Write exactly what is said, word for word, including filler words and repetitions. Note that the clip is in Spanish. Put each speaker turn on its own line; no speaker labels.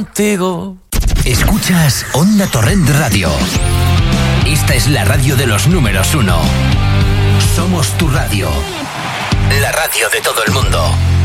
Contigo. Escuchas Onda Torrent Radio. Esta es la radio de los números uno. Somos tu radio. La radio de todo el mundo.